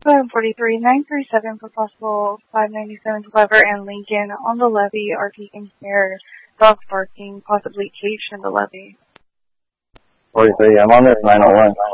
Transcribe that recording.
Item 43-937 for possible 597 Clever and Lincoln on the levee are taken care. Dogs barking, possibly caged in the levee. 43, I'm on this 901.